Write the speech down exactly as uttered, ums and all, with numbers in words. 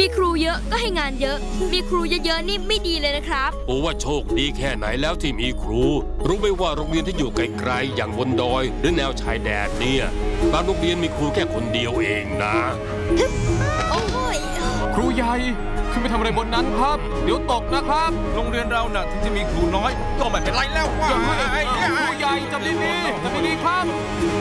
มีครูเยอะก็ให้งานเยอะมีครูเยอะๆนี่ไม่ดีเลยนะครับโอ้ว่าโชคดีแค่ไหนแล้วที่มีครู รู้ไหมว่าโรงเรียนที่อยู่ไกลๆอย่างบนดอยหรือแนวชายแดนเนี่ยบางโรงเรียนมีครูแค่คนเดียวเองนะโอ้ยครูใหญ่ขึ้นไปทำอะไรบนนั้นครับเดี๋ยวตกนะครับโรงเรียนเราน่ะถึงจะมีครูน้อยก็ไม่เป็นไรแล้วว่าครูใหญ่จำดีๆจำดีๆครับ